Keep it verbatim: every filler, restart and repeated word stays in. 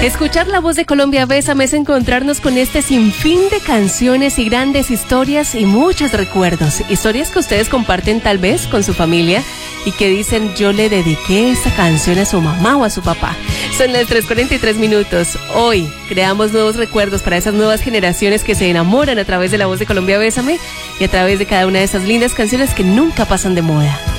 Escuchar La Voz de Colombia Bésame es encontrarnos con este sinfín de canciones y grandes historias y muchos recuerdos. Historias que ustedes comparten tal vez con su familia y que dicen: yo le dediqué esta canción a su mamá o a su papá. Son las tres cuarenta y tres minutos. Hoy creamos nuevos recuerdos para esas nuevas generaciones que se enamoran a través de La Voz de Colombia Bésame y a través de cada una de esas lindas canciones que nunca pasan de moda.